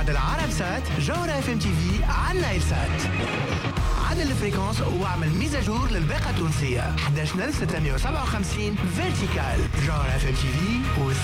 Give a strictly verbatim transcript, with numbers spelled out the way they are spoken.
العرب سات جوهرة اف ام تي في على نايل سات. عدل الفريكونس واعمل ميزاجور للباقة التونسية. احد عشر ستمائة وسبعة وخمسين فيرتيكال. جوهرة اف ام تي في